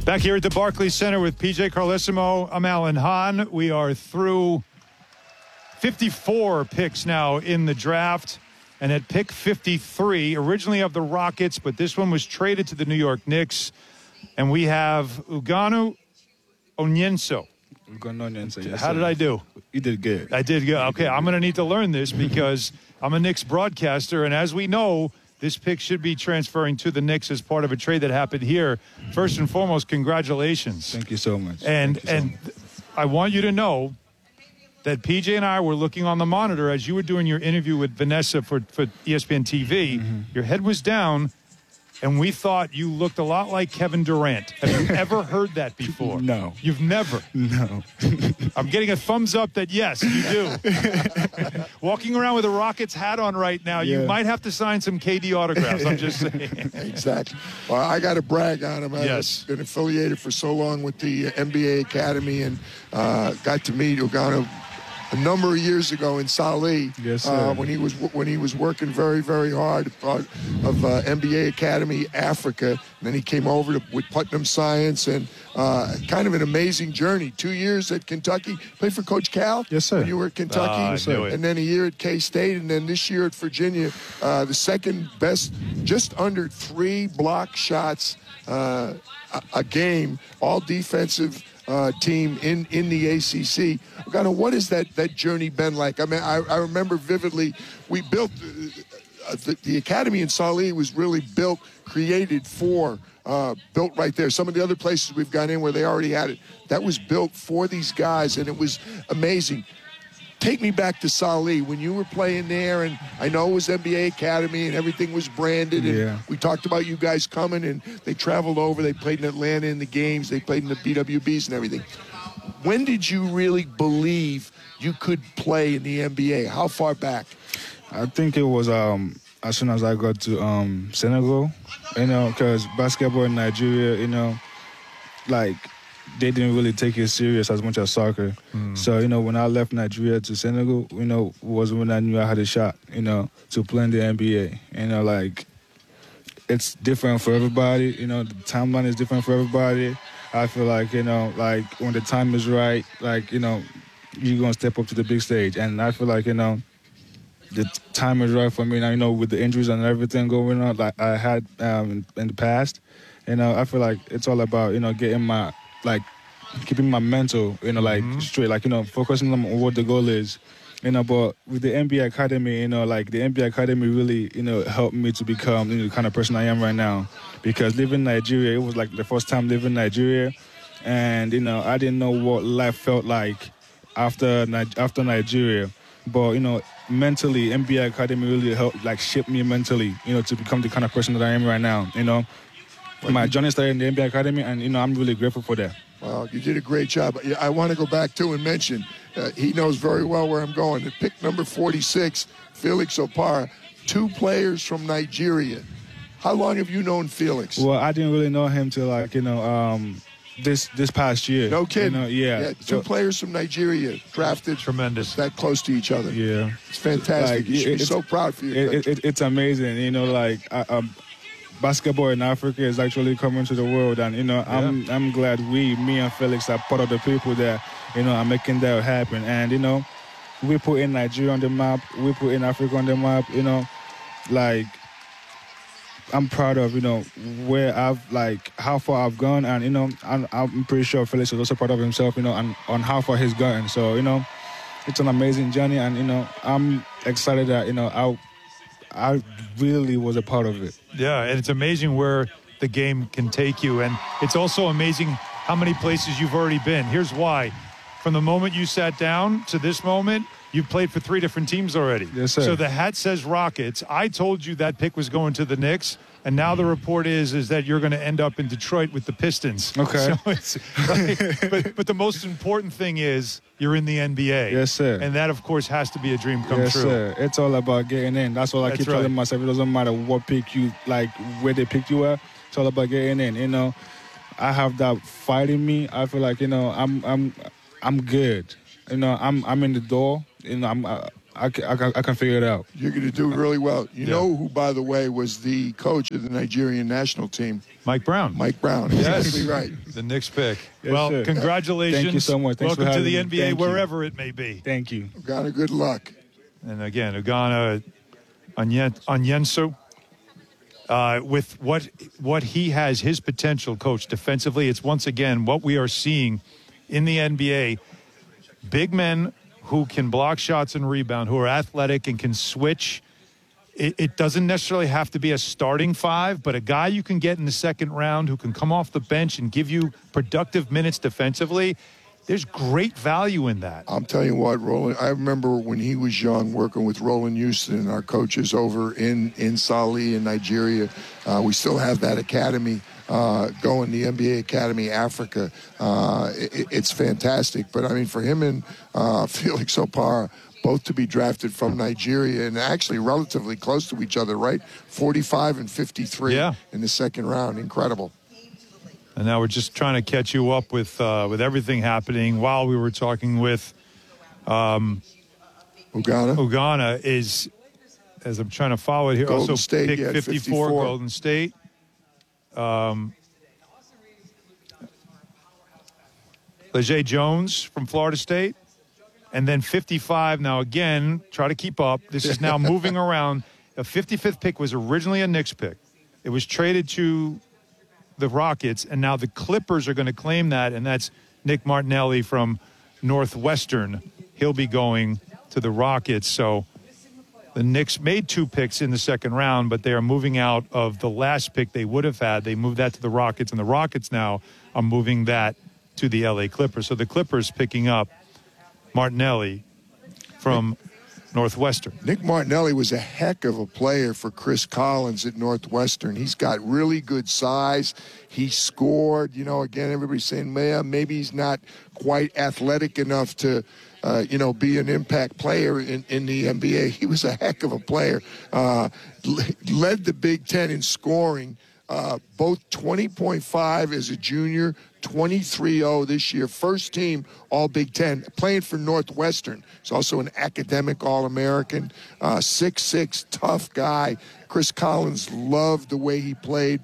Back here at the Barclays Center with PJ Carlesimo. I'm Alan Hahn. We are through 54 picks now in the draft. And at pick 53, originally of the Rockets, but this one was traded to the New York Knicks. And we have Ugonna Onyenso. Yes, How did I do? You did good. I did good. Okay, I'm going to need to learn this because I'm a Knicks broadcaster. And as we know, this pick should be transferring to the Knicks as part of a trade that happened here. First and foremost, congratulations. Thank you so much. And I want you to know that PJ and I were looking on the monitor as you were doing your interview with Vanessa for ESPN TV. Mm-hmm. Your head was down, and we thought you looked a lot like Kevin Durant. Have you ever heard that before? No. You've never? No. I'm getting a thumbs up that yes, you do. Walking around with a Rockets hat on right now, you might have to sign some KD autographs. I'm just saying. Exactly. Well, I got to brag on him. I've been affiliated for so long with the NBA Academy and got to meet Ugonna a number of years ago in Salih, when he was working very, very hard, part of NBA Academy Africa. And then he came over with Putnam Science, and kind of an amazing journey. 2 years at Kentucky. Played for Coach Cal? Yes, sir. When you were at Kentucky? Yes, sir. And then a year at K-State, and then this year at Virginia. The second best, just under 3 block shots a game, all defensive team in the ACC. Ugonna, what has that journey been like? I mean, I remember vividly, we built the academy in Salih was really created built right there. Some of the other places we've gone in where they already had it, that was built for these guys, and it was amazing. Take me back to Salih when you were playing there, and I know it was NBA Academy and everything was branded. And we talked about you guys coming, and they traveled over. They played in Atlanta in the games. They played in the BWBs and everything. When did you really believe you could play in the NBA? How far back? I think it was as soon as I got to Senegal, because basketball in Nigeria, they didn't really take it serious as much as soccer. So, when I left Nigeria to Senegal, was when I knew I had a shot, to play in the NBA. It's different for everybody. The timeline is different for everybody. I feel like, when the time is right, you're going to step up to the big stage. And I feel like, the time is right for me now, with the injuries and everything going on like I had in the past. I feel like it's all about, getting my, keeping my mental, straight, focusing on what the goal is, but with the NBA Academy, the NBA Academy really, helped me to become, the kind of person I am right now, because living in Nigeria, it was like the first time living in Nigeria, and, I didn't know what life felt like after Nigeria, but, mentally, NBA Academy really helped, shape me mentally, to become the kind of person that I am right now, My journey started in the NBA Academy, and, I'm really grateful for that. Well, you did a great job. I want to go back, too, and mention, he knows very well where I'm going. At pick number 46, Felix Opara, 2 players from Nigeria. How long have you known Felix? Well, I didn't really know him till, this past year. No kidding. Yeah. 2 players from Nigeria drafted. Tremendous. That close to each other. Yeah. It's fantastic. You should be so proud for you. It's amazing. Basketball in Africa is actually coming to the world, and I'm glad me and Felix are part of the people that are making that happen. And we put in Nigeria on the map, we put in Africa on the map. I'm proud of where how far I've gone, and I'm pretty sure Felix is also proud of himself, and on how far he's gotten. So it's an amazing journey, and I'm excited that I really was a part of it. Yeah, and it's amazing where the game can take you. And it's also amazing how many places you've already been. Here's why. From the moment you sat down to this moment, you've played for 3 different teams already. Yes, sir. So the hat says Rockets. I told you that pick was going to the Knicks. And now the report is that you're going to end up in Detroit with the Pistons. Okay. So but the most important thing is you're in the NBA. Yes, sir. And that, of course, has to be a dream come true. Yes, sir. It's all about getting in. That's what I keep telling myself. It doesn't matter what pick you, where they picked you at. It's all about getting in. I have that fight in me. I feel like, I'm good. I'm in the door. I can figure it out. You're going to do really well. You know who, by the way, was the coach of the Nigerian national team? Mike Brown. Mike Brown. Exactly right. The Knicks pick. Yes, well, sir. congratulations. Thank you so much. Thanks Welcome for to the having me. NBA, Thank you. wherever it may be. Thank you. Ugana, good luck. And again, Ugana Onyenso, with what he has, his potential, coach, defensively, it's once again what we are seeing in the NBA. Big men who can block shots and rebound, who are athletic and can switch. It doesn't necessarily have to be a starting five, but a guy you can get in the second round who can come off the bench and give you productive minutes defensively. There's great value in that. I'm telling you what, Roland, I remember when he was young working with Roland Houston and our coaches over in Sali in Nigeria. We still have that academy going, the NBA Academy Africa. It's fantastic. But, I mean, for him and Felix Opara, both to be drafted from Nigeria and actually relatively close to each other, right? 45 and 53 in the second round. Incredible. And now we're just trying to catch you up with everything happening while we were talking with Ugana. Ugana is, as I'm trying to follow it here, Golden also State, pick yeah, 54, Golden State. Leger Jones from Florida State. And then 55. Now, again, try to keep up. This is now moving around. The 55th pick was originally a Knicks pick. It was traded to the Rockets, and now the Clippers are going to claim that, and that's Nick Martinelli from Northwestern. He'll be going to the Rockets. So the Knicks made 2 picks in the second round, but they are moving out of the last pick they would have had. They moved that to the Rockets, and the Rockets now are moving that to the LA Clippers. So the Clippers picking up Martinelli from Northwestern. Nick Martinelli was a heck of a player for Chris Collins at Northwestern. He's got really good size. He scored. You know, again, everybody's saying, man, maybe he's not quite athletic enough to, be an impact player in the NBA. He was a heck of a player. Led the Big Ten in scoring. Both 20.5 as a junior, 23-0 this year. First team All Big Ten, playing for Northwestern. He's also an academic All-American, 6'6", tough guy. Chris Collins loved the way he played.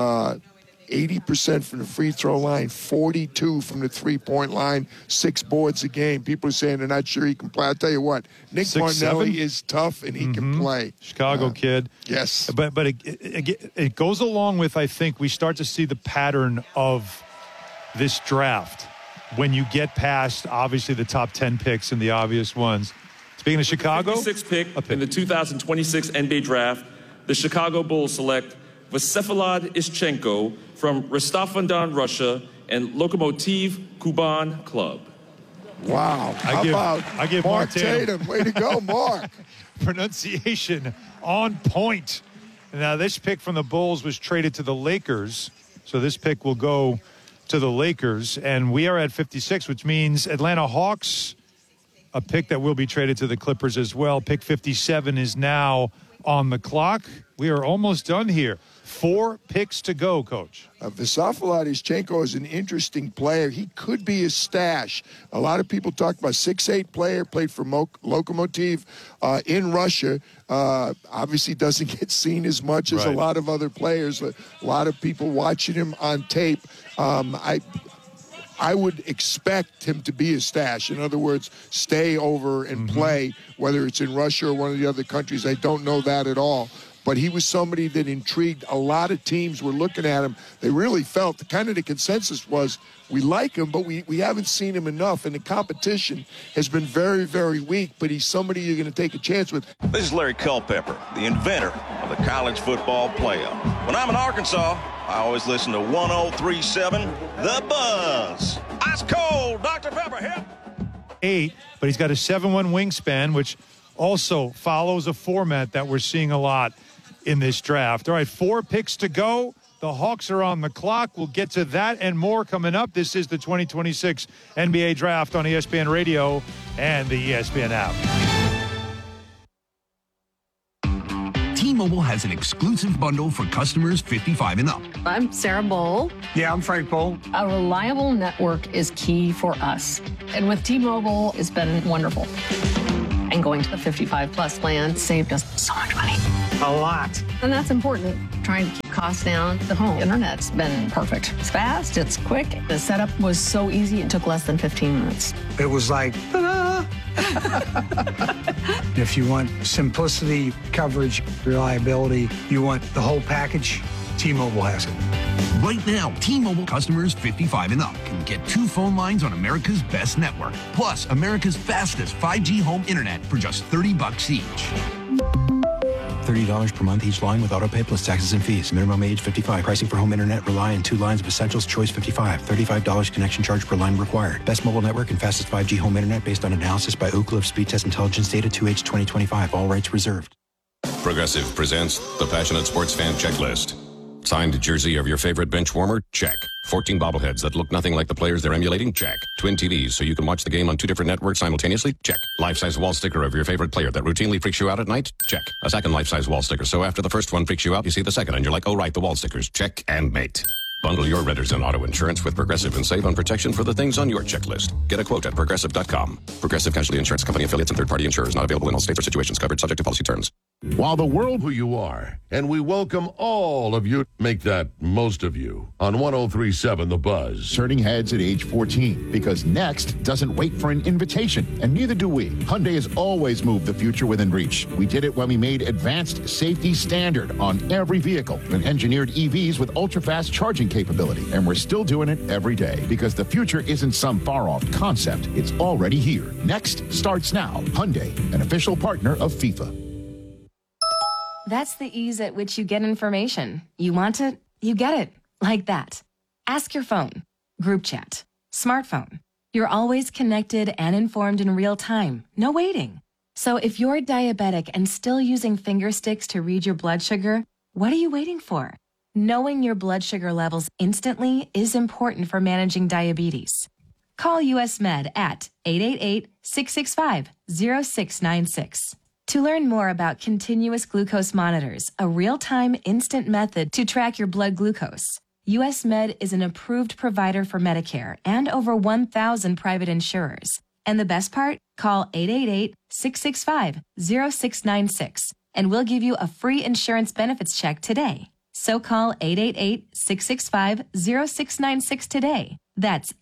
80% from the free throw line, 42 from the three-point line, 6 boards a game. People are saying they're not sure he can play. I'll tell you what, Nick Martinelli is tough and he can play. Chicago kid. Yes. But it goes along with, I think, we start to see the pattern of this draft when you get past, obviously, the top 10 picks and the obvious ones. Speaking of Chicago. 56th pick in the 2026 NBA draft, the Chicago Bulls select Vsevolod Ischenko from Rostov-on-Don, Russia, and Lokomotiv Kuban Club. Wow. I give Mark Tatum. Way to go, Mark. Pronunciation on point. Now, this pick from the Bulls was traded to the Lakers, so this pick will go to the Lakers, and we are at 56, which means Atlanta Hawks, a pick that will be traded to the Clippers as well. Pick 57 is now on the clock. We are almost done here. 4 picks to go, Coach. Vsevolod Ischenko is an interesting player. He could be a stash. A lot of people talk about 6'8" player, played for Lokomotiv in Russia. Obviously doesn't get seen as much as a lot of other players. A lot of people watching him on tape. I would expect him to be a stash. In other words, stay over and play, whether it's in Russia or one of the other countries. I don't know that at all. But he was somebody that intrigued. A lot of teams were looking at him. They really felt the consensus was we like him, but we haven't seen him enough. And the competition has been very, very weak. But he's somebody you're going to take a chance with. This is Larry Culpepper, the inventor of the college football playoff. When I'm in Arkansas, I always listen to 103.7 The Buzz. Ice cold, Dr. Pepper, hip. 8, but he's got a 7'1" wingspan, which also follows a format that we're seeing a lot in this draft. All right, 4 picks to go. The Hawks are on the clock. We'll get to that and more coming up. This is the 2026 NBA Draft on ESPN Radio and the ESPN app. T-Mobile has an exclusive bundle for customers 55 and up. I'm Sarah Bowl. Yeah, I'm Frank Bowl. A reliable network is key for us. And with T-Mobile, it's been wonderful. And going to the 55-plus plan saved us so much money. A lot. And that's important. Trying to keep costs down. The home internet's been perfect. It's fast. It's quick. The setup was so easy. It took less than 15 minutes. It was like, ta-da! If you want simplicity, coverage, reliability, you want the whole package, T-Mobile has it. Right now, T-Mobile customers 55 and up can get 2 phone lines on America's best network, plus America's fastest 5G home internet for just $30 each. $30 per month each line with autopay plus taxes and fees. Minimum age 55. Pricing for home internet rely on 2 lines of Essentials Choice 55. $35 connection charge per line required. Best mobile network and fastest 5G home internet based on analysis by Ookla of Speed Test Intelligence data 2H 2025. All rights reserved. Progressive presents the Passionate Sports Fan Checklist. Signed jersey of your favorite bench warmer? Check. 14 bobbleheads that look nothing like the players they're emulating? Check. Twin TVs so you can watch the game on 2 different networks simultaneously? Check. Life-size wall sticker of your favorite player that routinely freaks you out at night? Check. A second life-size wall sticker so after the first one freaks you out, you see the second and you're like, oh right, the wall stickers. Check and mate. Bundle your renters and auto insurance with Progressive and save on protection for the things on your checklist. Get a quote at Progressive.com. Progressive Casualty Insurance Company affiliates and third-party insurers not available in all states or situations covered subject to policy terms. While the world who you are, and we welcome all of you, make that most of you on 103.7 The Buzz. Turning heads at age 14 because Next doesn't wait for an invitation, and neither do we. Hyundai has always moved the future within reach. We did it when we made advanced safety standard on every vehicle and engineered EVs with ultra-fast charging capability, and we're still doing it every day because the future isn't some far-off concept. It's already here. Next starts now. Hyundai, an official partner of FIFA. That's the ease at which you get information. You want it, you get it. Like that. Ask your phone. Group chat. Smartphone. You're always connected and informed in real time. No waiting. So if you're diabetic and still using finger sticks to read your blood sugar, what are you waiting for? Knowing your blood sugar levels instantly is important for managing diabetes. Call US Med at 888-665-0696. To learn more about continuous glucose monitors, a real-time instant method to track your blood glucose, US Med is an approved provider for Medicare and over 1,000 private insurers. And the best part? Call 888-665-0696 and we'll give you a free insurance benefits check today. So call 888-665-0696 today. That's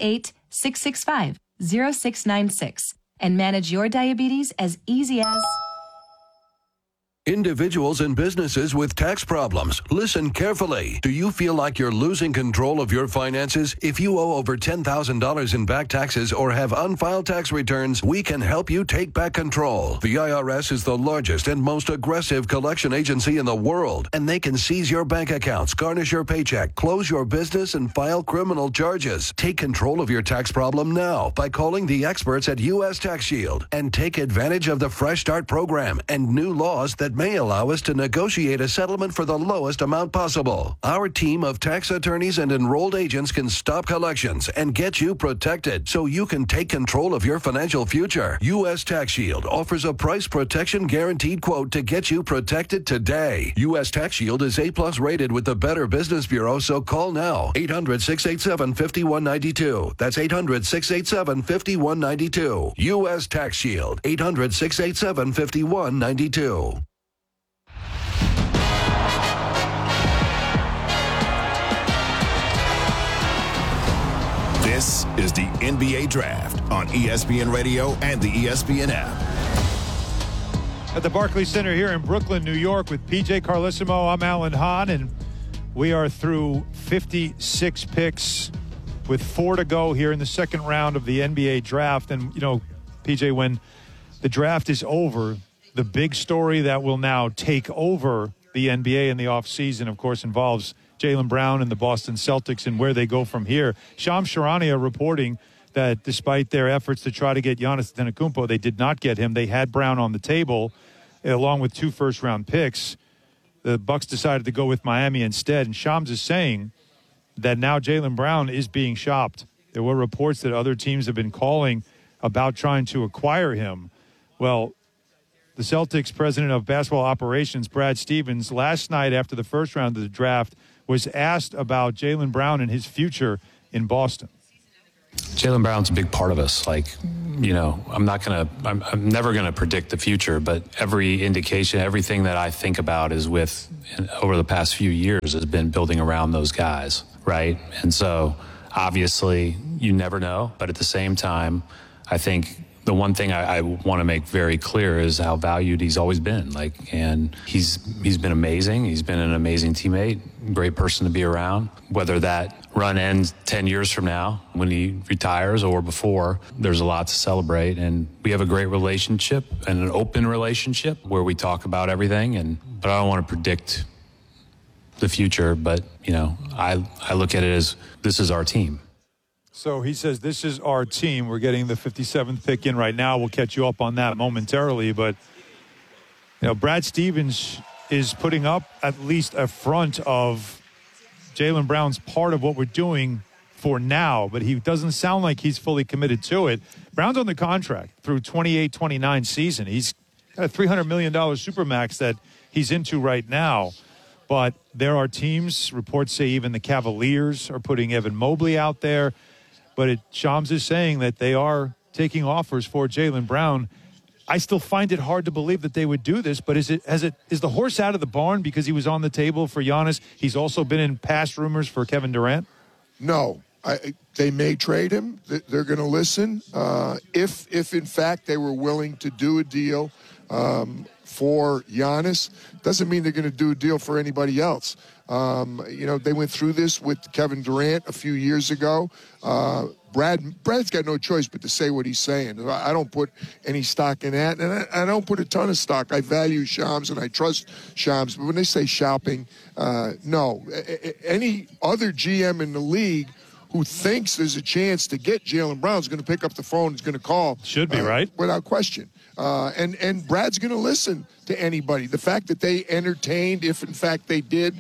888-665-0696. And manage your diabetes as easy as... Individuals and businesses with tax problems, listen carefully. Do you feel like you're losing control of your finances? If you owe over $10,000 in back taxes or have unfiled tax returns, we can help you take back control. The IRS is the largest and most aggressive collection agency in the world, and they can seize your bank accounts, garnish your paycheck, close your business, and file criminal charges. Take control of your tax problem now by calling the experts at U.S. Tax Shield and take advantage of the Fresh Start program and new laws that may allow us to negotiate a settlement for the lowest amount possible. Our team of tax attorneys and enrolled agents can stop collections and get you protected so you can take control of your financial future. U.S. Tax Shield offers a price protection guaranteed quote to get you protected today. U.S. Tax Shield is A+ rated with the Better Business Bureau, so call now. 800-687-5192. That's 800-687-5192. U.S. Tax Shield. 800-687-5192. This is the NBA Draft on ESPN Radio and the ESPN app. At the Barclays Center here in Brooklyn, New York with PJ Carlesimo, I'm Alan Hahn, and we are through 56 picks with 4 to go here in the second round of the NBA Draft. And, you know, PJ, when the draft is over, the big story that will now take over the NBA in the offseason, of course, involves Jaylen Brown and the Boston Celtics and where they go from here. Shams Charania reporting that despite their efforts to try to get Giannis Antetokounmpo, they did not get him. They had Brown on the table along with 2 first-round picks. The Bucks decided to go with Miami instead, and Shams is saying that now Jaylen Brown is being shopped. There were reports that other teams have been calling about trying to acquire him. Well, the Celtics president of basketball operations, Brad Stevens, last night after the first round of the draft was asked about Jaylen Brown and his future in Boston. Jaylen Brown's a big part of us. Like, I'm never going to predict the future, but every indication, everything that I think about is over the past few years has been building around those guys, right? And so obviously you never know, but at the same time, I think the one thing I want to make very clear is how valued he's always been. And he's been amazing. He's been an amazing teammate, great person to be around. Whether that run ends 10 years from now when he retires or before, there's a lot to celebrate. And we have a great relationship and an open relationship where we talk about everything. But I don't want to predict the future. But I look at it as this is our team. So he says, this is our team. We're getting the 57th pick in right now. We'll catch you up on that momentarily. But, Brad Stevens is putting up at least a front of Jaylen Brown's part of what we're doing for now. But he doesn't sound like he's fully committed to it. Brown's on the contract through 28-29 season. He's got a $300 million Supermax that he's into right now. But there are teams, reports say even the Cavaliers are putting Evan Mobley out there. But Shams is saying that they are taking offers for Jaylen Brown. I still find it hard to believe that they would do this, but is the horse out of the barn because he was on the table for Giannis? He's also been in past rumors for Kevin Durant? No. They may trade him. They're going to listen. If in fact they were willing to do a deal for Giannis, doesn't mean they're going to do a deal for anybody else. They went through this with Kevin Durant a few years ago. Brad's got no choice but to say what he's saying. I don't put any stock in that, and I don't put a ton of stock. I value Shams, and I trust Shams. But when they say shopping, no. Any other GM in the league who thinks there's a chance to get Jaylen Brown is going to pick up the phone, is going to call. Should be, right? Without question. And Brad's going to listen to anybody. The fact that they entertained, if in fact they did,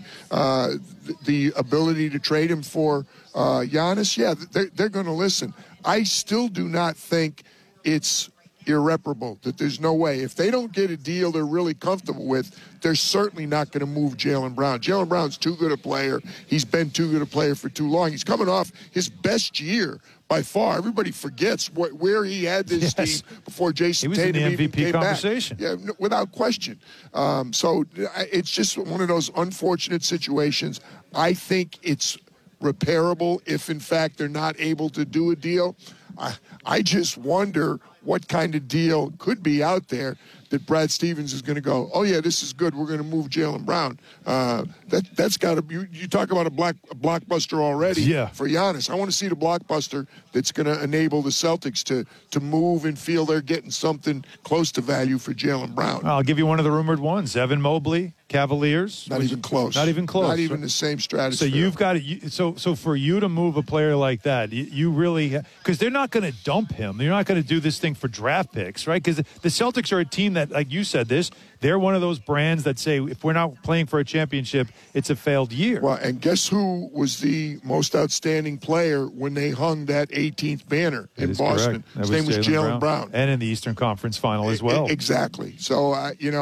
the ability to trade him for Giannis, they're going to listen. I still do not think it's irreparable, that there's no way. If they don't get a deal they're really comfortable with, they're certainly not going to move Jaylen Brown. Jaylen Brown's too good a player. He's been too good a player for too long. He's coming off his best year by far. Everybody forgets where he had this team before Jason Tatum even came conversation. back. Yeah, without question. So it's just one of those unfortunate situations. I think it's repairable if, in fact, they're not able to do a deal. I just wonder what kind of deal could be out there that Brad Stevens is going to go, oh, yeah, this is good. We're going to move Jaylen Brown. That's got to be – you talk about a blockbuster already for Giannis. I want to see the blockbuster that's going to enable the Celtics to move and feel they're getting something close to value for Jaylen Brown. I'll give you one of the rumored ones. Evan Mobley, Cavaliers. Not even close. Not even close. Not even the same stratosphere. So you've got – so for you to move a player like that, you really – because they're not going to dump him. They're not going to do this thing for draft picks, right? Because the Celtics are a team that, like you said they're one of those brands that say if we're not playing for a championship, it's a failed year. Well, and guess who was the most outstanding player when they hung that 18th banner in Boston? His name was Jaylen Brown. And in the Eastern Conference Final as well. Exactly. So,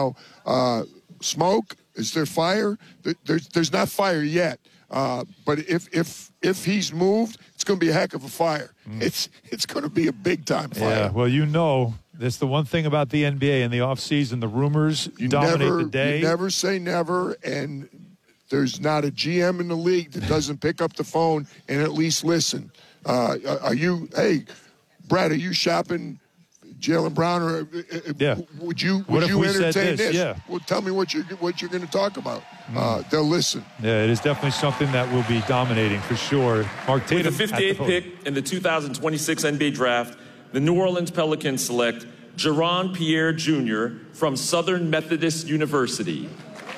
smoke, is there fire? There's not fire yet. But if he's moved, it's going to be a heck of a fire. It's going to be a big-time fire. Yeah, well, that's the one thing about the NBA in the offseason. The rumors dominate the day. You never say never, and there's not a GM in the league that doesn't pick up the phone and at least listen. Hey, Brad, are you shopping Jaylen Brown, or would you entertain this? Yeah. Well, tell me what you're going to talk about. They'll listen. Yeah, it is definitely something that will be dominating for sure. Mark Tatum, with the 58th pick in the 2026 NBA Draft, the New Orleans Pelicans select Jaron Pierre Jr. from Southern Methodist University.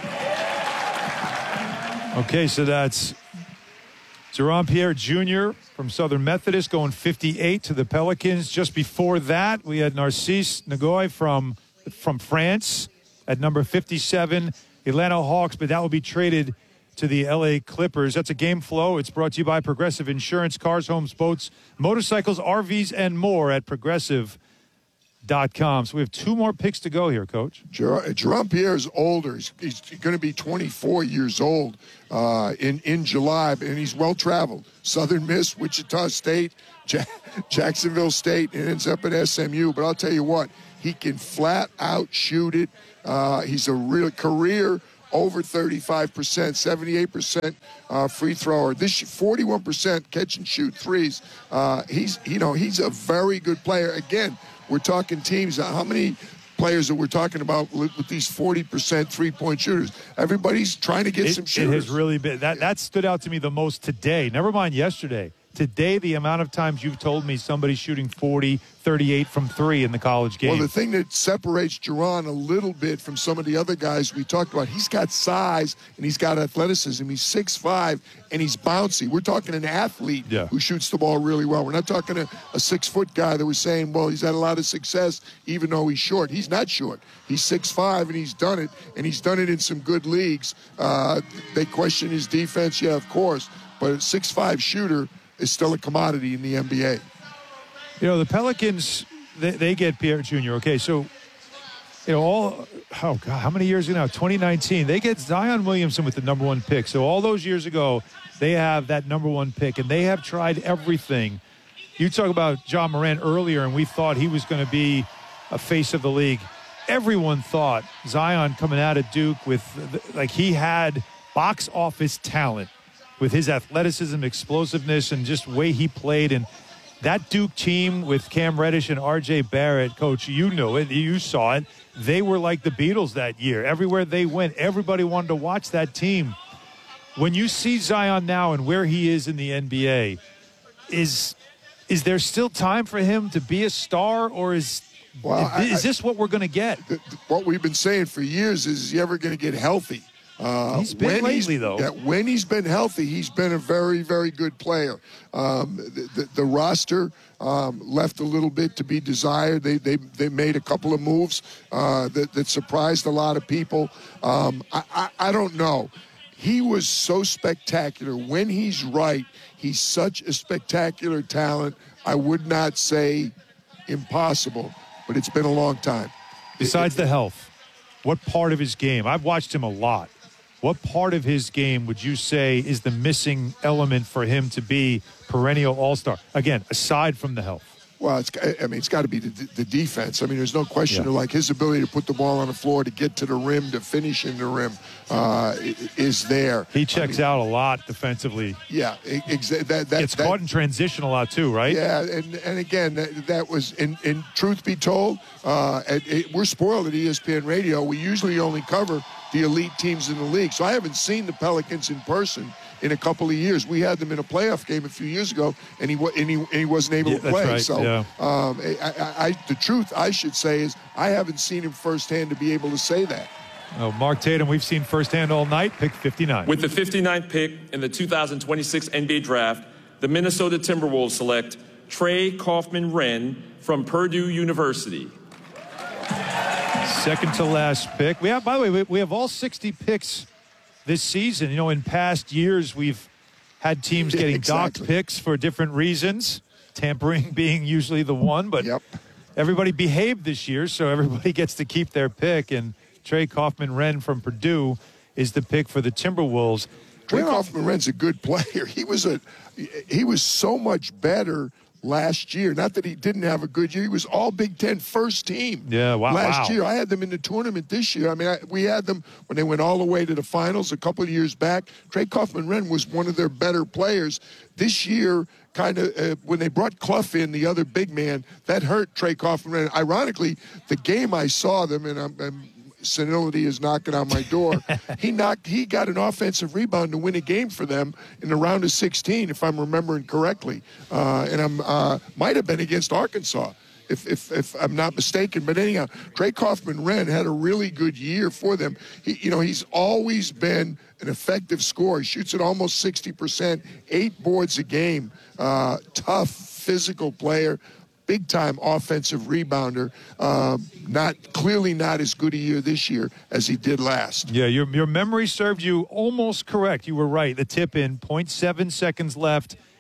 Okay, so that's Jaron Pierre Jr. from Southern Methodist going 58 to the Pelicans. Just before that, we had Narcisse Nagoy from France at number 57, Atlanta Hawks, but that will be traded to the L.A. Clippers. That's a game flow. It's brought to you by Progressive Insurance, cars, homes, boats, motorcycles, RVs, and more at Progressive. So we have 2 more picks to go here, Coach. Jerome Pierre is older. He's going to be 24 years old in July, and he's well-traveled. Southern Miss, Wichita State, Jacksonville State, and ends up at SMU. But I'll tell you what, he can flat out shoot it. He's a real career over 35%, 78% free thrower. This 41% catch and shoot threes. He's a very good player. Again, we're talking teams. How many players that we're talking about with these 40% three-point shooters? Everybody's trying to get some shooters. It has really been that stood out to me the most today. Never mind yesterday. Today, the amount of times you've told me somebody's shooting 40, 38 from 3 in the college game. Well, the thing that separates Jerron a little bit from some of the other guys we talked about, he's got size and he's got athleticism. He's 6'5", and he's bouncy. We're talking an athlete who shoots the ball really well. We're not talking a 6-foot guy that was saying, well, he's had a lot of success even though he's short. He's not short. He's 6'5", and he's done it, and he's done it in some good leagues. They question his defense, yeah, of course, but a 6'5" shooter is still a commodity in the NBA. The Pelicans, they get Pierre Jr. Okay, so, how many years ago now? 2019. They get Zion Williamson with the number 1 pick. So all those years ago, they have that number 1 pick, and they have tried everything. You talk about Ja Morant earlier, and we thought he was going to be a face of the league. Everyone thought Zion coming out of Duke he had box office talent with his athleticism, explosiveness, and just way he played. And that Duke team with Cam Reddish and R.J. Barrett, Coach, you know it, you saw it. They were like the Beatles that year. Everywhere they went, everybody wanted to watch that team. When you see Zion now and where he is in the NBA, is there still time for him to be a star, or is this what we're going to get? What we've been saying for years is he ever going to get healthy? He's been lately, though. Yeah, when he's been healthy, he's been a very, very good player. The roster left a little bit to be desired. They made a couple of moves that surprised a lot of people. I don't know. He was so spectacular. When he's right, he's such a spectacular talent. I would not say impossible, but it's been a long time. Besides the health, what part of his game? I've watched him a lot. What part of his game would you say is the missing element for him to be perennial all-star? Again, aside from the health. Well, it's got to be the defense. I mean, there's no question of his ability to put the ball on the floor, to get to the rim, to finish in the rim is there. He checks out a lot defensively. Yeah, exactly. Gets caught in transition a lot too, right? Yeah, and again, that was, in truth be told, we're spoiled at ESPN Radio. We usually only cover the elite teams in the league. So I haven't seen the Pelicans in person in a couple of years. We had them in a playoff game a few years ago, and he wasn't able to play. Right. So the truth, I should say, is I haven't seen him firsthand to be able to say that. Oh, Mark Tatum, we've seen firsthand all night, pick 59. With the 59th pick in the 2026 NBA Draft, the Minnesota Timberwolves select Trey Kaufman-Renn from Purdue University. Second to last pick. By the way, we have all 60 picks this season. In past years, we've had teams getting docked picks for different reasons, tampering being usually the one, but everybody behaved this year, so everybody gets to keep their pick, and Trey Kaufman-Renn from Purdue is the pick for the Timberwolves. Trey Kaufman-Renn's a good player. He was so much better last year. Not that he didn't have a good year. He was all Big Ten first team last year. I had them in the tournament this year. I mean, we had them when they went all the way to the finals a couple of years back. Trey Kaufman-Renn was one of their better players. This year, when they brought Clough in, the other big man, that hurt Trey Kaufman-Renn. Ironically, the game I saw them, and senility is knocking on my door. He got an offensive rebound to win a game for them in the round of 16, if I'm remembering correctly, and might have been against Arkansas, if I'm not mistaken. But anyhow, Trey Kaufman-Renn had a really good year for them. He's always been an effective scorer. He shoots at almost 60%, 8 boards a game. Tough, physical player. Big-time offensive rebounder, clearly not as good a year this year as he did last. Yeah, your memory served you almost correct. You were right. The tip in, 0.7 seconds left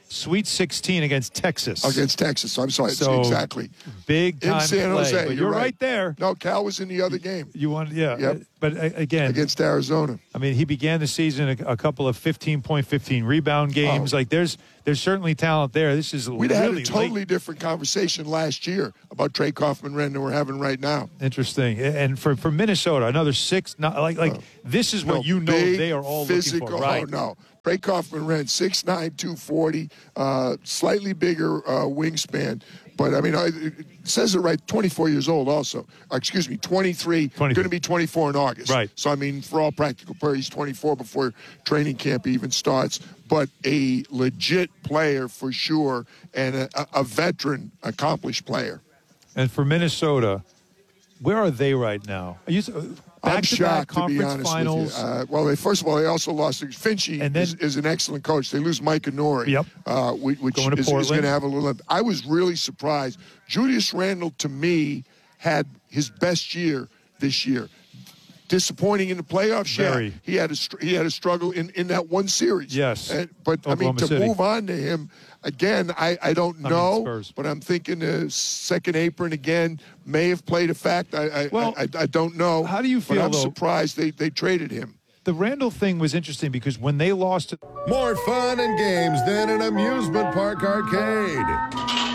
Sweet 16 against Texas. Against Texas. I'm sorry. So, exactly. Big time in San play, Jose. but you're right there. No, Cal was in the other game. You won, yeah. Yep. But again, against Arizona. I mean, he began the season a couple of 15-point, 15 rebound games. Like there's certainly talent there. This is We'd really had a totally different conversation last year about Trey Kaufman-Renn than we're having right now. Interesting. And for Minnesota, another 6. This is what they are all physical, looking for, right? Oh, no. Trey Kaufman-Renn, 6'9", 240, slightly bigger wingspan. But, I mean, it says it right, 24 years old also. 23, going to be 24 in August. Right. So, I mean, for all practical purposes, he's 24 before training camp even starts. But a legit player for sure, and a veteran, accomplished player. And for Minnesota, where are they right now? I'm shocked, to be honest finals. with you. Well, first of all, they also lost. Finchie is an excellent coach. They lose Mike Inori, which is going to have a little. I was really surprised. Julius Randle, to me, had his best year this year. Disappointing in the playoffs. Very. Yeah, he had a struggle in that one series. Yes, but I mean, to move on to him again, I don't know. But I'm thinking the second apron again may have played a fact. I don't know. How do you feel? But I'm surprised they traded him. The Randall thing was interesting because when they lost it, more fun and games than an amusement park arcade.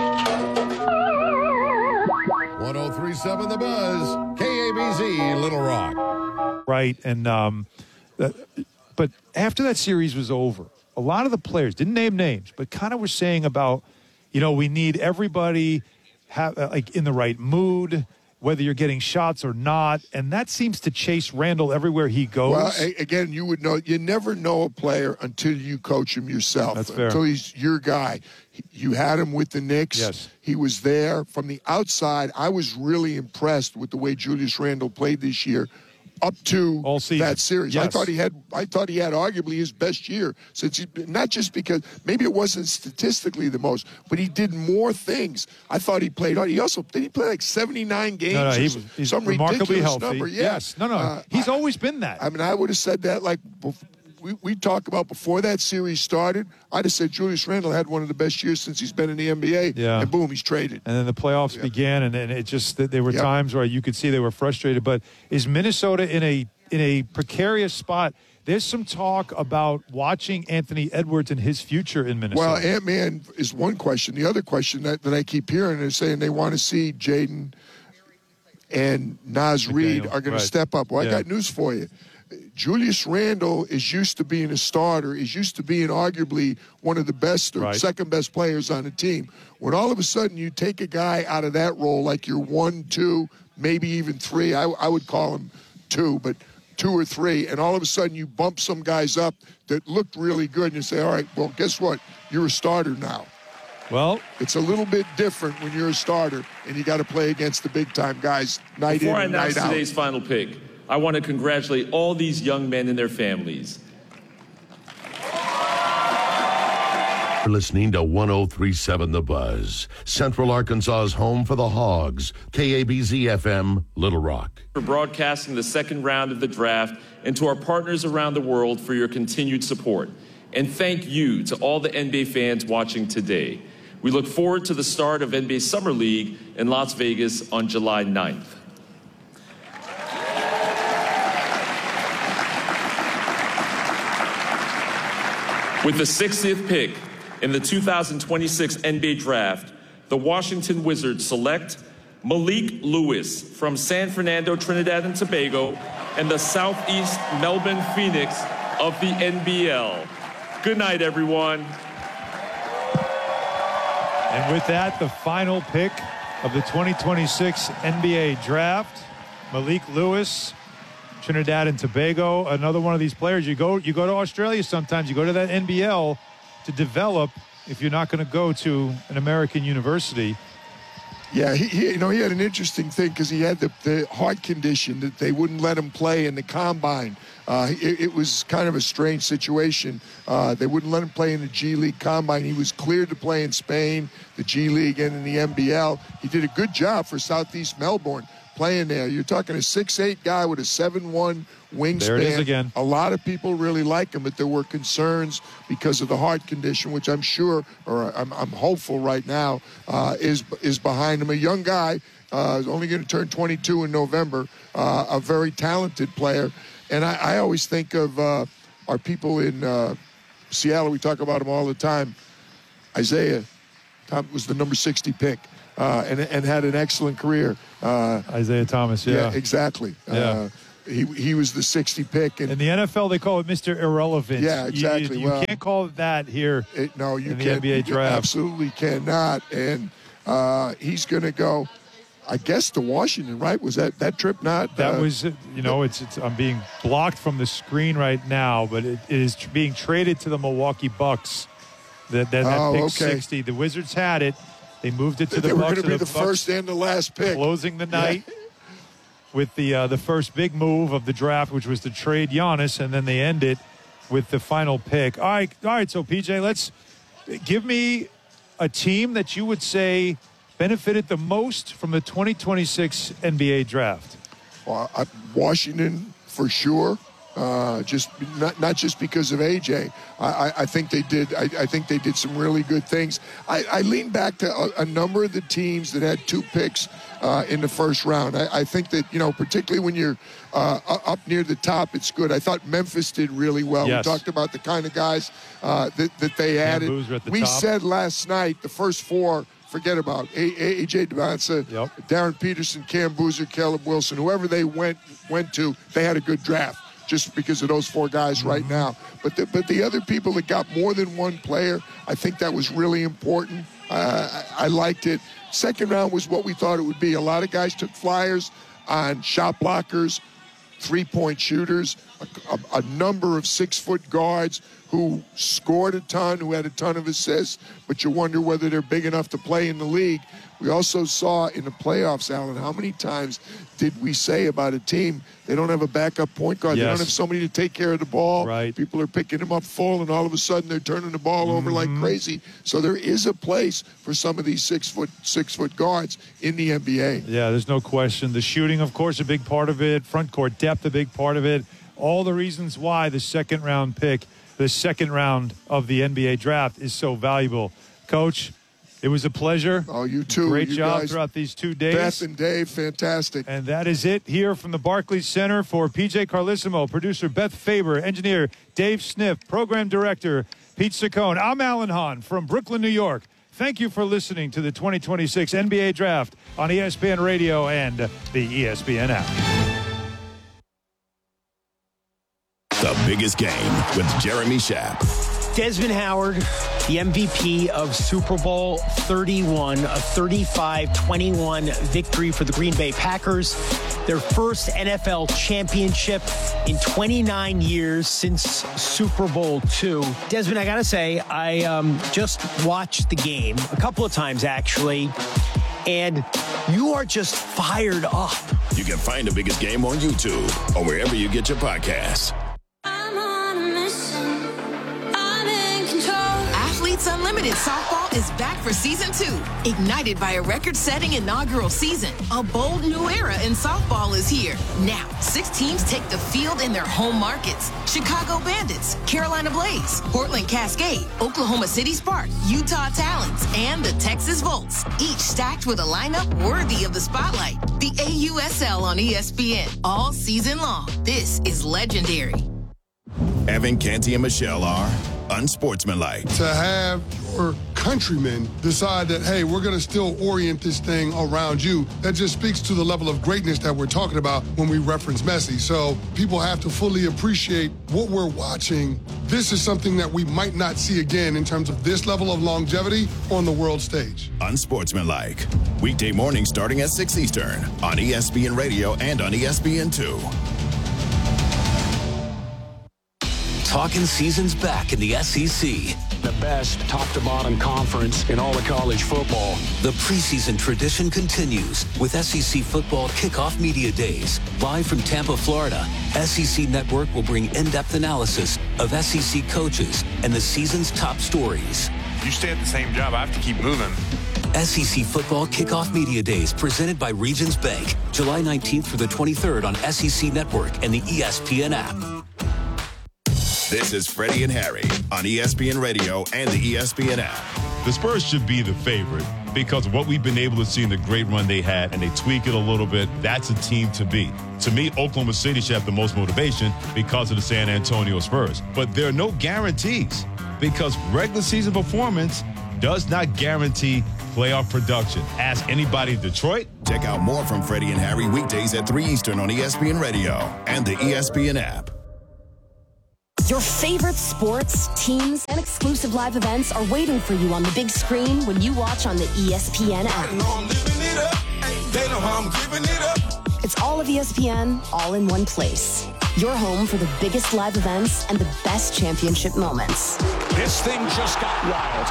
103.7 The Buzz, KABZ, Little Rock. Right, and but after that series was over, a lot of the players didn't name names, but kind of were saying about, we need everybody in the right mood, whether you're getting shots or not, and that seems to chase Randall everywhere he goes. Well, again, you never know a player until you coach him yourself. That's fair. Until he's your guy. You had him with the Knicks. Yes. He was there. From the outside, I was really impressed with the way Julius Randle played this year up to that series. Yes. I thought he had arguably his best year since not just because maybe it wasn't statistically the most, but he did more things. I thought he played hard. Did he play like 79 games? No, he's some remarkably ridiculous healthy. number. Yeah. Yes. No. He's always been that. I mean, I would have said that like we talked about before that series started. I'd have said Julius Randle had one of the best years since he's been in the NBA. Yeah. And boom, he's traded. And then the playoffs began, and then it just there were times where you could see they were frustrated. But is Minnesota in a precarious spot? There's some talk about watching Anthony Edwards and his future in Minnesota. Well, Ant-Man is one question. The other question that I keep hearing is saying they want to see Jaden and Naz Reid are going to step up. Well, I got news for you. Julius Randle is used to being a starter, is used to being arguably one of the best or second best players on the team. When all of a sudden you take a guy out of that role like you're 1, 2, maybe even 3, I would call him 2, but 2 or 3, and all of a sudden you bump some guys up that looked really good and you say, all right, well, guess what? You're a starter now. Well, it's a little bit different when you're a starter and you got to play against the big-time guys night in and night out. Before I announce today's final pick, I want to congratulate all these young men and their families. You're listening to 103.7 The Buzz, Central Arkansas's home for the Hogs, KABZ-FM, Little Rock. For broadcasting the second round of the draft, and to our partners around the world for your continued support. And thank you to all the NBA fans watching today. We look forward to the start of NBA Summer League in Las Vegas on July 9th. With the 60th pick in the 2026 NBA Draft, the Washington Wizards select Malik Lewis from San Fernando, Trinidad and Tobago, and the Southeast Melbourne Phoenix of the NBL. Good night, everyone. And with that, the final pick of the 2026 NBA Draft, Malik Lewis, Trinidad and Tobago, another one of these players. You go to Australia sometimes, you go to that NBL to develop if you're not going to go to an American university. Yeah, he had an interesting thing because he had the heart condition that they wouldn't let him play in the combine. It was kind of a strange situation. They wouldn't let him play in the G League combine. He was cleared to play in Spain, the G League, and in the NBL. He did a good job for Southeast Melbourne. playing there. You're talking a 6'8" guy with a 7'1" wingspan. There it is again. A lot of people really like him, but there were concerns because of the heart condition, which I'm sure, or I'm hopeful right now, is behind him. A young guy, only going to turn 22 in November, a very talented player. And I always think of our people in Seattle. We talk about him all the time. Isaiah Tom was the number 60 pick. And had an excellent career. Isaiah Thomas, yeah. Yeah, exactly. Yeah. He was the 60 pick. And in the NFL, they call it Mr. Irrelevant. Yeah, exactly. You can't call it that here no, you in the can't, NBA draft. You absolutely cannot. And he's going to go, I guess, to Washington, right? Was that trip not? That was, it's I'm being blocked from the screen right now, but it is being traded to the Milwaukee Bucks. That pick 60. The Wizards had it. They moved it to the Bucks. They were going to be the first and the last pick. Closing the night with the first big move of the draft, which was to trade Giannis, and then they end it with the final pick. All right. So, PJ, let's give me a team that you would say benefited the most from the 2026 NBA draft. Washington, for sure. Just not just because of AJ. I think they did. I think they did some really good things. I lean back to a number of the teams that had 2 picks in the first round. I think that, particularly when you're up near the top, it's good. I thought Memphis did really well. Yes. We talked about the kind of guys that they added. We top. said last night the first 4. Forget about A.J. Devonsa, Darren Peterson, Cam Boozer, Caleb Wilson, whoever they went to, they had a good draft. Just because of those 4 guys right now. But the other people that got more than one player, I think that was really important. I liked it. Second round was what we thought it would be. A lot of guys took flyers on shot blockers, 3-point shooters, a number of 6-foot guards who scored a ton, who had a ton of assists, but you wonder whether they're big enough to play in the league. We also saw in the playoffs, Alan, how many times did we say about a team, they don't have a backup point guard. Yes. They don't have somebody to take care of the ball. Right. People are picking them up full, and all of a sudden they're turning the ball over like crazy. So there is a place for some of these 6-foot guards in the NBA. Yeah, there's no question. The shooting, of course, a big part of it. Front court depth, a big part of it. All the reasons why the second round of the NBA draft is so valuable. Coach, it was a pleasure. Oh, you too. Great you job guys, throughout these 2 days. Beth and Dave, fantastic. And that is it here from the Barclays Center for PJ Carlesimo, producer Beth Faber, engineer Dave Sniff, program director Pete Saccone. I'm Alan Hahn from Brooklyn, New York. Thank you for listening to the 2026 NBA Draft on ESPN Radio and the ESPN app. The Biggest Game with Jeremy Schaap. Desmond Howard, the MVP of Super Bowl 31, a 35-21 victory for the Green Bay Packers, their first NFL championship in 29 years since Super Bowl II. Desmond, I got to say, I just watched the game a couple of times, actually, and you are just fired up. You can find The Biggest Game on YouTube or wherever you get your podcasts. Unlimited Softball is back for Season 2. Ignited by a record-setting inaugural season, a bold new era in softball is here. Now, 6 teams take the field in their home markets. Chicago Bandits, Carolina Blaze, Portland Cascade, Oklahoma City Sparks, Utah Talons, and the Texas Volts. Each stacked with a lineup worthy of the spotlight. The AUSL on ESPN all season long. This is legendary. Evan, Canty, and Michelle are unsportsmanlike. To have your countrymen decide that, hey, we're going to still orient this thing around you, that just speaks to the level of greatness that we're talking about when we reference Messi. So people have to fully appreciate what we're watching. This is something that we might not see again in terms of this level of longevity on the world stage. Unsportsmanlike. Weekday mornings starting at 6 Eastern on ESPN Radio and on ESPN2. Talking seasons back in the SEC. The best top-to-bottom conference in all of college football. The preseason tradition continues with SEC Football Kickoff Media Days. Live from Tampa, Florida, SEC Network will bring in-depth analysis of SEC coaches and the season's top stories. You stay at the same job, I have to keep moving. SEC Football Kickoff Media Days presented by Regions Bank, July 19th through the 23rd on SEC Network and the ESPN app. This is Freddie and Harry on ESPN Radio and the ESPN app. The Spurs should be the favorite because of what we've been able to see in the great run they had, and they tweak it a little bit. That's a team to beat. To me, Oklahoma City should have the most motivation because of the San Antonio Spurs. But there are no guarantees because regular season performance does not guarantee playoff production. Ask anybody in Detroit. Check out more from Freddie and Harry weekdays at 3 Eastern on ESPN Radio and the ESPN app. Your favorite sports, teams, and exclusive live events are waiting for you on the big screen when you watch on the ESPN app. They know how I'm giving it up. It's all of ESPN, all in one place. Your home for the biggest live events and the best championship moments. This thing just got wild.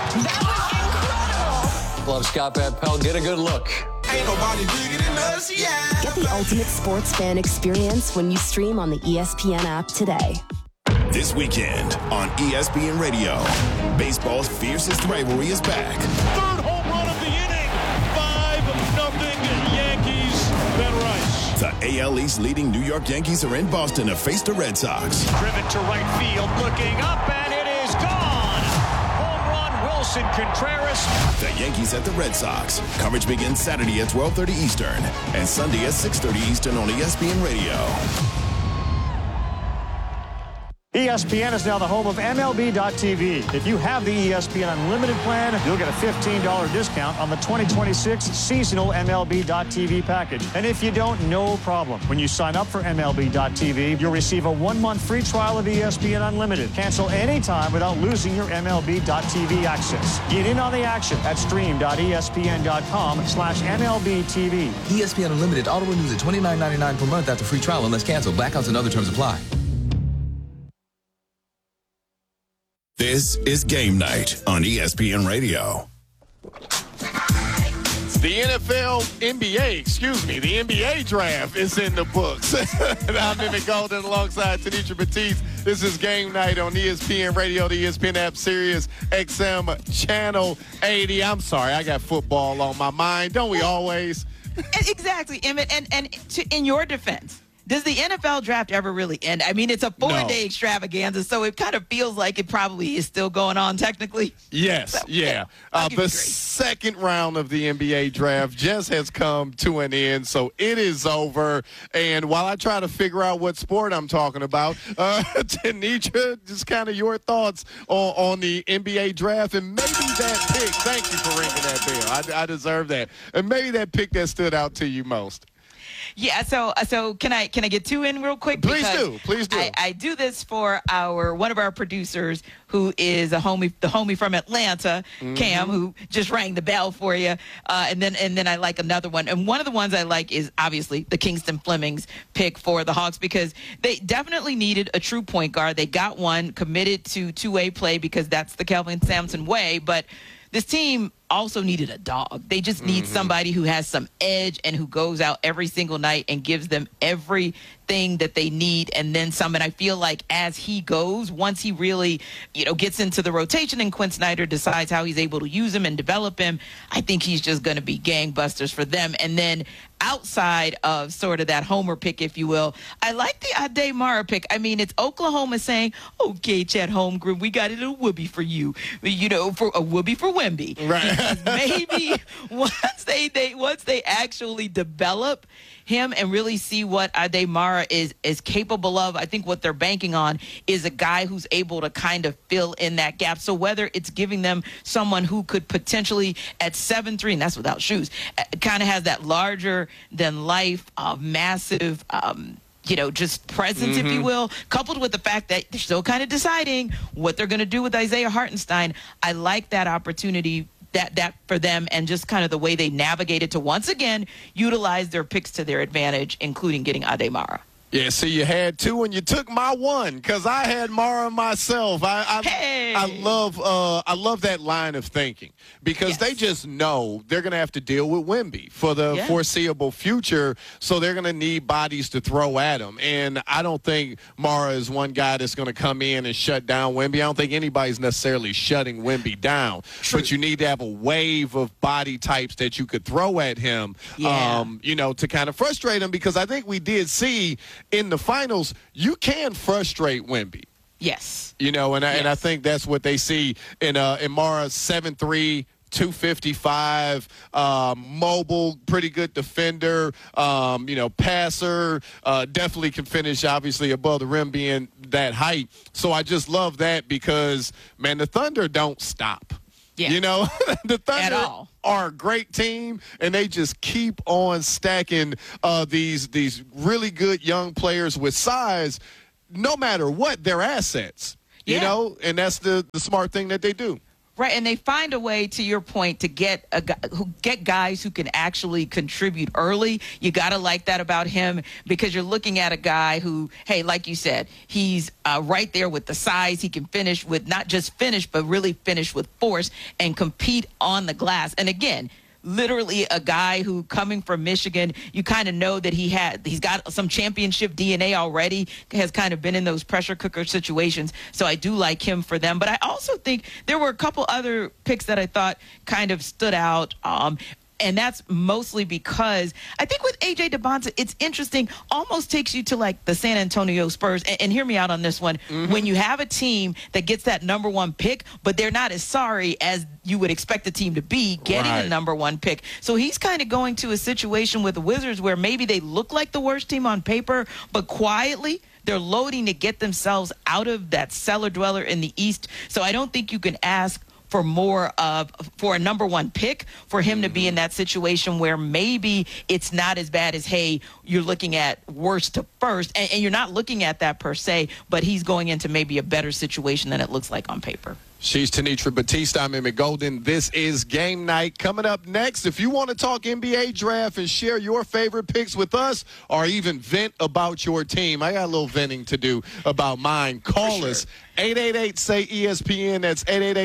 That was incredible. Love Scott Van Pelt. Get a good look. Ain't nobody bigger than us, yeah. Get the ultimate sports fan experience when you stream on the ESPN app today. This weekend on ESPN Radio, baseball's fiercest rivalry is back. Third home run of the inning. 5-0 Yankees. Ben Rice. The AL East leading New York Yankees are in Boston to face the Red Sox. Driven to right field, looking up, and it is gone. Home run, Wilson Contreras. The Yankees at the Red Sox. Coverage begins Saturday at 12:30 Eastern and Sunday at 6:30 Eastern on ESPN Radio. ESPN is now the home of MLB.tv. If you have the ESPN Unlimited plan, you'll get a $15 discount on the 2026 seasonal MLB.tv package. And if you don't, no problem. When you sign up for MLB.tv, you'll receive a 1-month free trial of ESPN Unlimited. Cancel anytime without losing your MLB.tv access. Get in on the action at stream.espn.com/MLBTV. ESPN Unlimited auto renews at $29.99 per month after free trial unless canceled. Blackouts and other terms apply. This is Game Night on ESPN Radio. The the NBA draft is in the books. And I'm Emmett Golden alongside Tanisha Batiste. This is Game Night on ESPN Radio, the ESPN app, Sirius XM Channel 80. I'm sorry, I got football on my mind. Don't we always? Exactly, Emmett. And in your defense, does the NFL draft ever really end? I mean, it's a 4-day extravaganza, so it kind of feels like it probably is still going on technically. Yes, so, yeah. The second round of the NBA draft just has come to an end, so it is over. And while I try to figure out what sport I'm talking about, Tanisha, just kind of your thoughts on the NBA draft and maybe that pick. Thank you for ringing that bell. I deserve that. And maybe that pick that stood out to you most. Yeah, so can I get two in real quick? Please do. I do this for one of our producers who is the homie from Atlanta, Cam, who just rang the bell for you. And then I like another one. And one of the ones I like is obviously the Kingston Flemings pick for the Hawks because they definitely needed a true point guard. They got one, committed to two-way play because that's the Kelvin Sampson way, but this team also needed a dog. They just need somebody who has some edge and who goes out every single night and gives them everything that they need and then some. And I feel like as he goes, once he really, gets into the rotation and Quinn Snyder decides how he's able to use him and develop him, I think he's just going to be gangbusters for them. And then outside of sort of that homer pick, if you will, I like the Ade Mara pick. I mean, it's Oklahoma saying, okay, Chet Holmgren, we got a little whoopee for you, for a whoopee for Wemby. Right. Maybe once they actually develop him and really see what Ade Mara is capable of, I think what they're banking on is a guy who's able to kind of fill in that gap. So whether it's giving them someone who could potentially at 7'3", and that's without shoes, kind of has that larger than life, massive, just presence, if you will, coupled with the fact that they're still kind of deciding what they're going to do with Isaiah Hartenstein. I like that opportunity that for them and just kind of the way they navigated to once again utilize their picks to their advantage, including getting Ade Mara. Yeah, so you had two and you took my one because I had Mara myself. I love that line of thinking because they just know they're going to have to deal with Wemby for the foreseeable future, so they're going to need bodies to throw at them. And I don't think Mara is one guy that's going to come in and shut down Wemby. I don't think anybody's necessarily shutting Wemby down, but you need to have a wave of body types that you could throw at him, to kind of frustrate him, because I think we did see in the finals, you can frustrate Wemby. Yes. And I think that's what they see in Mara's 7'3", 255, mobile, pretty good defender, passer, definitely can finish, obviously, above the rim being that height. So I just love that because, man, the Thunder don't stop. Yeah. The Thunder are a great team, and they just keep on stacking these really good young players with size, no matter what, their assets. And that's the smart thing that they do. Right, and they find a way, to your point, to get guys who can actually contribute early. You got to like that about him, because you're looking at a guy who, hey, like you said, he's right there with the size. He can finish with not just finish, but really finish with force and compete on the glass. And again, literally a guy who, coming from Michigan, you kind of know that he's got some championship DNA already, has kind of been in those pressure cooker situations. So I do like him for them. But I also think there were a couple other picks that I thought kind of stood out. And that's mostly because I think with A.J. Debonta, it's interesting, almost takes you to like the San Antonio Spurs. And hear me out on this one. Mm-hmm. When you have a team that gets that number one pick, but they're not as sorry as you would expect the team to be getting a number one pick. So he's kind of going to a situation with the Wizards where maybe they look like the worst team on paper, but quietly they're loading to get themselves out of that cellar dweller in the East. So I don't think you can ask for for a number one pick for him to be in that situation where maybe it's not as bad as, hey, you're looking at worst to first, and you're not looking at that per se, but he's going into maybe a better situation than it looks like on paper. She's Tenitra Batista. I'm Emmett Golden. This is Game Night. Coming up next, if you want to talk NBA draft and share your favorite picks with us, or even vent about your team, I got a little venting to do about mine. Call us. 888-SAY-ESPN. That's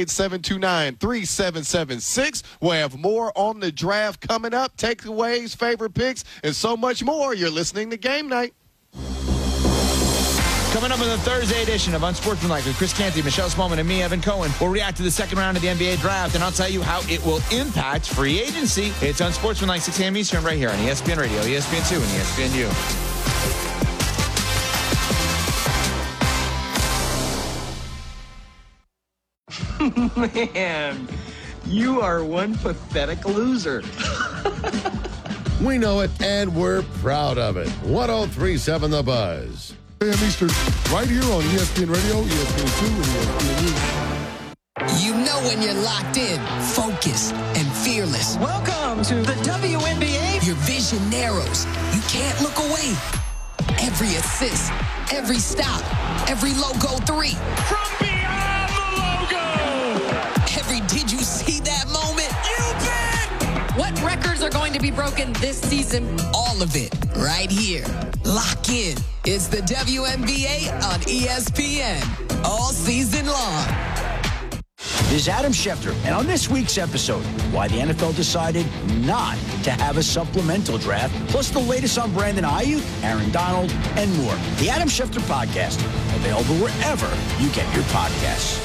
888-729-3776. We'll have more on the draft coming up, takeaways, favorite picks, and so much more. You're listening to Game Night. Coming up on the Thursday edition of Unsportsmanlike with Chris Canty, Michelle Smallman, and me, Evan Cohen. We'll react to the second round of the NBA draft, and I'll tell you how it will impact free agency. It's Unsportsmanlike, 6 a.m. Eastern, right here on ESPN Radio, ESPN2, and ESPNU. Man, you are one pathetic loser. We know it, and we're proud of it. 103.7 The Buzz. Eastern, right here on ESPN Radio, ESPN2, and ESPNU. You know when you're locked in, focused, and fearless. Welcome to the WNBA. Your vision narrows. You can't look away. Every assist, every stop, every logo three. From beyond the logo. Every did you see that moment? You bet. What records are going to be broken this season? All of it right here. Lock in. It's the WNBA on ESPN all season long. This is Adam Schefter, and on this week's episode, why the NFL decided not to have a supplemental draft, plus the latest on Brandon Ayuk, Aaron Donald, and more. The Adam Schefter Podcast, available wherever you get your podcasts.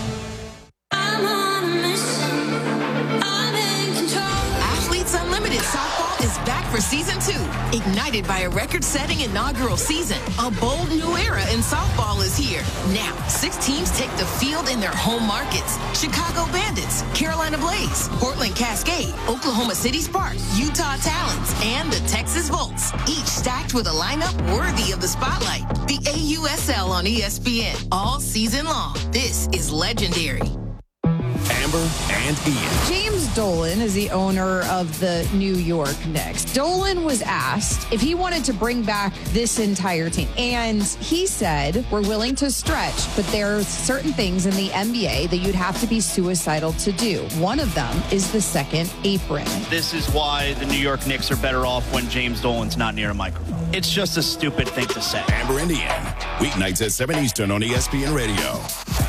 I'm on a mission. I'm in control. Athletes Unlimited Softball is back for season 2. Ignited by a record-setting inaugural season, a bold new era in softball is here. Now, 6 teams take the field in their home markets. Chicago Bandits, Carolina Blaze, Portland Cascade, Oklahoma City Sparks, Utah Talons, and the Texas Volts, each stacked with a lineup worthy of the spotlight. The AUSL on ESPN all season long. This is legendary. Amber and Ian. James Dolan is the owner of the New York Knicks. Dolan was asked if he wanted to bring back this entire team. And he said, we're willing to stretch, but there are certain things in the NBA that you'd have to be suicidal to do. One of them is the second apron. This is why the New York Knicks are better off when James Dolan's not near a microphone. It's just a stupid thing to say. Amber Indian, weeknights at 7 Eastern on ESPN Radio.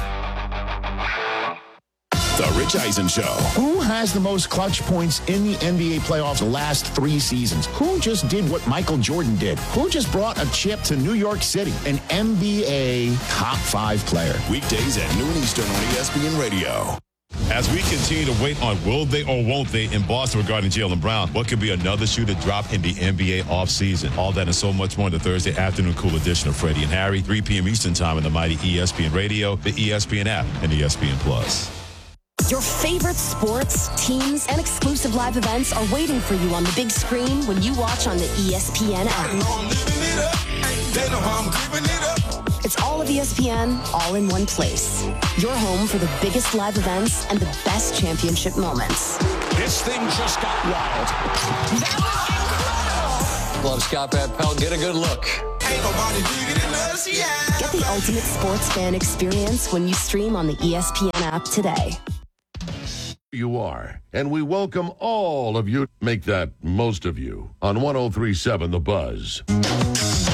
The Rich Eisen Show. Who has the most clutch points in the NBA playoffs the last 3 seasons? Who just did what Michael Jordan did? Who just brought a chip to New York City? An NBA top 5 player. Weekdays at noon Eastern on ESPN Radio. As we continue to wait on will they or won't they in Boston regarding Jaylen Brown, what could be another shoe to drop in the NBA offseason? All that and so much more in the Thursday afternoon cool edition of Freddie and Harry, 3 p.m. Eastern time on the mighty ESPN Radio, the ESPN app, and ESPN Plus. Your favorite sports, teams, and exclusive live events are waiting for you on the big screen when you watch on the ESPN app. They know how I'm giving it up. It's all of ESPN, all in one place. Your home for the biggest live events and the best championship moments. This thing just got wild. That was incredible. Love Scott Van Pelt. Get a good look. Ain't nobody bigger than us, yeah. Get the ultimate sports fan experience when you stream on the ESPN app today. You are, and we welcome all of you. Make that most of you on 103.7 The Buzz.